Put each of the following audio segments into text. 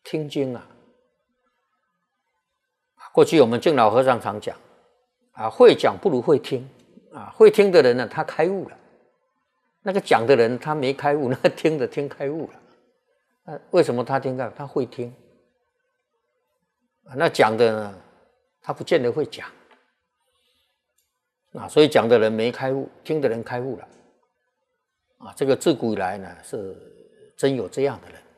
听经啊。过去我们敬老和尚常讲啊，会讲不如会听啊。会听的人呢，他开悟了；那个讲的人他没开悟，那个听的听开悟了。为什么他听开悟？他会听。那讲的呢，他不见得会讲啊。所以讲的人没开悟，听的人开悟了啊。这个自古以来呢，是真有这样的人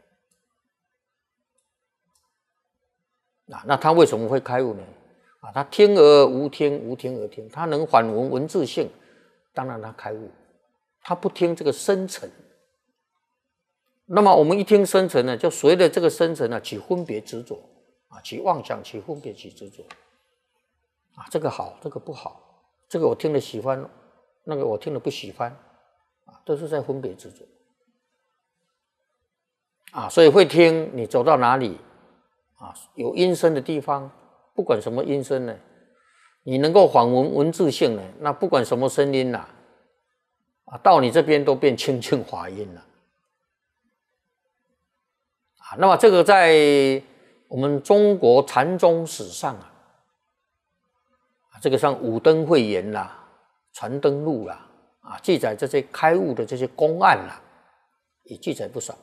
啊。那他为什么会开悟呢？啊，他听而无听，无听而听，他能反闻文字性，当然他开悟。他不听这个深层，那么我们一听深层呢，就随着这个深层呢起分别执着啊，起妄想，起分别，起执着啊，这个好，这个不好，这个我听了喜欢，那个我听了不喜欢啊，都是在分别执着啊。所以会听，你走到哪里啊，有音声的地方，不管什么音声呢，你能够反闻文字性呢，那不管什么声音啊，到你这边都变清净法音了啊。那么这个在我们中国禅宗史上啊，这个像五灯会言啦、传灯录啦啊，记载这些开悟的这些公案啦，也记载不少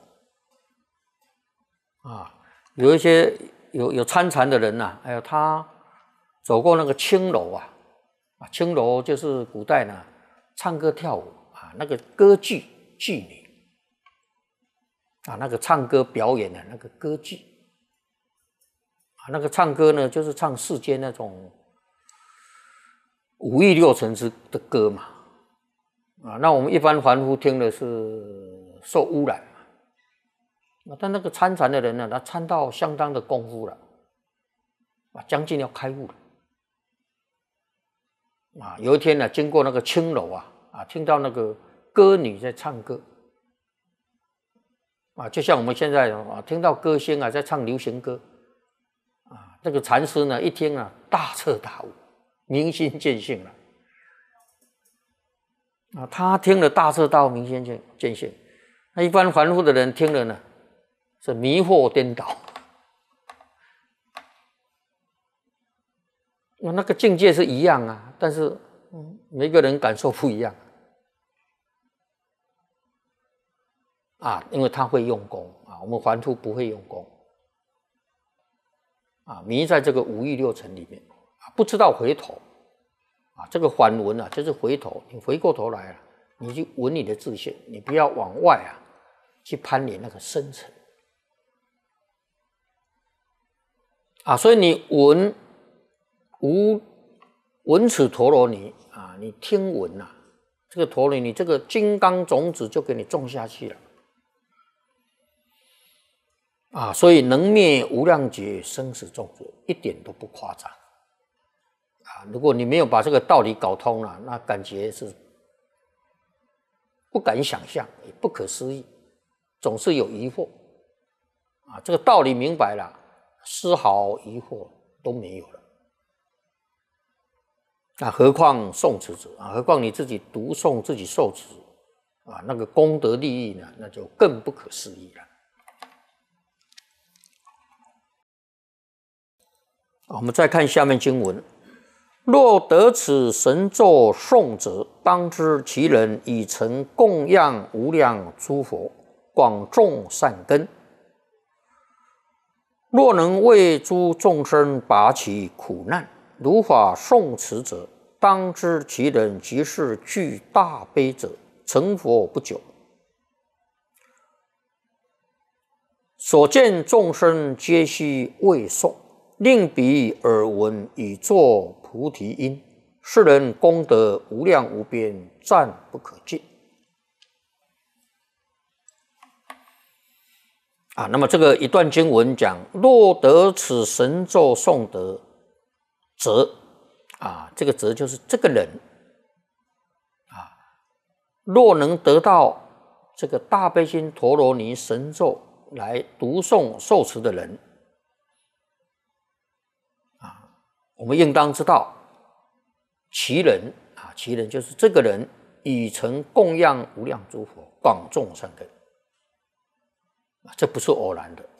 啊。有一些有参禅的人呐，还有他走过那个青楼啊，青楼就是古代呢唱歌跳舞啊，那个歌妓妓女啊，那个唱歌表演的那个歌妓啊，那个唱歌呢就是唱世间那种五欲六尘之的歌嘛啊，那我们一般凡夫听的是受污染嘛，但那个参禅的人呢，他参到相当的功夫了啊，将近要开悟了啊。有一天呢，经过那个青楼啊，听到那个歌女在唱歌啊，就像我们现在啊，听到歌星啊在唱流行歌啊，这个禅师呢一听啊，大彻大悟，明心见性了啊。他听了大彻大悟，明心见性。那一般凡夫的人听了呢，是迷惑颠倒。那个境界是一样啊，但是每个人感受不一样啊，因为他会用功啊，我们凡夫不会用功啊，迷在这个五欲六尘里面啊，不知道回头啊。这个反闻啊，就是回头，你回过头来啊，你去闻你的自性，你不要往外啊去攀连那个深层啊。所以你闻此陀罗尼啊，你听闻啊，这个陀罗尼，这个金刚种子就给你种下去了啊。所以能灭无量劫生死众生，一点都不夸张啊。如果你没有把这个道理搞通了，那感觉是不敢想象，也不可思议，总是有疑惑啊。这个道理明白了，丝毫疑惑都没有了。那何况诵持者啊？何况你自己读诵、自己受持啊，那个功德利益呢，那就更不可思议了。我们再看下面经文：若得此神咒诵者，当知其人已成供养无量诸佛，广种善根。若能为诸众生拔其苦难，如法诵持者，当知其人即是具大悲者，成佛不久。所见众生皆悉未诵，令彼耳闻，以作菩提因。是人功德无量无边，赞不可尽。那么这个一段经文讲，若得此神咒诵得则这个则就是这个人若能得到这个大悲心陀罗尼神咒来读诵受持的人我们应当知道其人其人就是这个人已成供养无量诸佛，广种善根这不是偶然的